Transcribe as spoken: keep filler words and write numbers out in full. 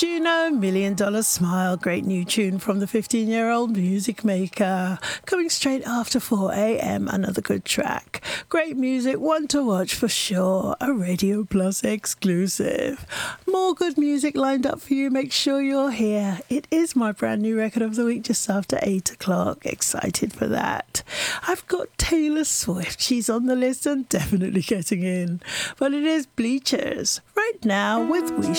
Juno, Million Dollar Smile, great new tune from the fifteen-year-old music maker. Coming straight after four a.m, another good track. Great music, one to watch for sure. A Radio Plus exclusive. More good music lined up for you. Make sure you're here. It is my brand new record of the week just after eight o'clock. Excited for that. I've got Taylor Swift. She's on the list and definitely getting in. But it is Bleachers right now with We